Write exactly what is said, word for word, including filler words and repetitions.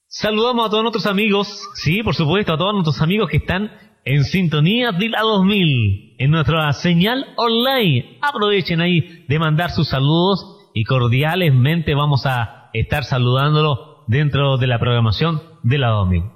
Saludamos a todos nuestros amigos, sí, por supuesto, a todos nuestros amigos que están en sintonía de la dos mil, en nuestra señal online. Aprovechen ahí de mandar sus saludos y cordialmente vamos a estar saludándolo dentro de la programación de la dos mil.